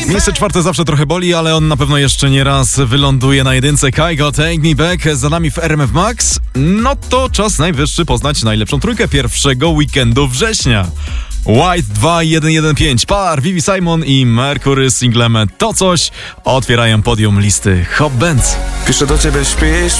Miejsce czwarte zawsze trochę boli, ale on na pewno jeszcze nie raz wyląduje na jedynce. Kygo, Take Me Back, za nami w RMF Max. No to czas najwyższy poznać najlepszą trójkę pierwszego weekendu września. White 2115, Par, Vivi Simon i Mercury z singlem To Coś otwierają podium listy Hot Bands. Piszę do ciebie, śpisz,